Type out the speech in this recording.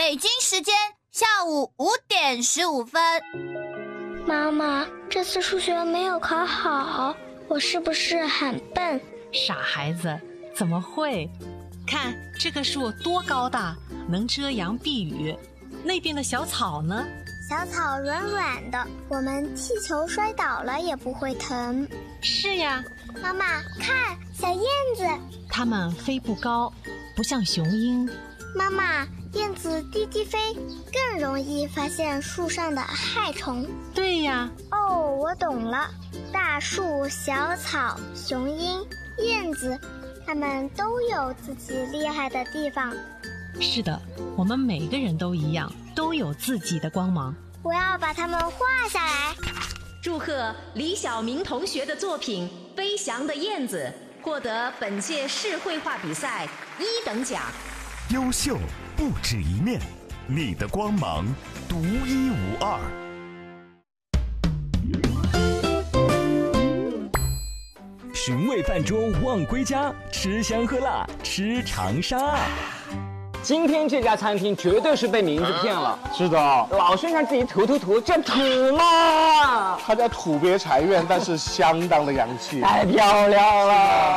北京时间下午5:15。 妈妈，这次数学没有考好，我是不是很笨？ 傻孩子，怎么会？看这棵树多高大，能遮阳避雨。那边的小草呢？ 小草软软的，我们踢球摔倒了也不会疼。 是呀。 妈妈，看小燕子， 它们飞不高，不像雄鹰。 妈妈，燕子低低飞，更容易发现树上的害虫。 对呀。 哦，我懂了。大树、小草、雄鹰、燕子，它们都有自己厉害的地方。 是的，我们每个人都一样，都有自己的光芒。 我要把它们画下来。 祝贺李晓明同学的作品《飞翔的燕子》获得本届市绘画比赛1等奖。 优秀不止一面，你的光芒独一无二。 寻味饭桌望归家，吃香喝辣吃长沙。 今天这家餐厅绝对是被名字骗了。 是的， 老是让自己土，这土嘛。 它叫土鳖财院，但是相当的洋气， 太漂亮了。